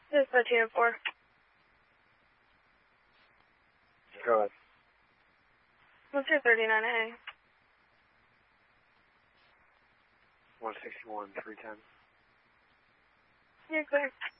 This is 1304. Go ahead. What's your 39A? 161, 310. You're clear.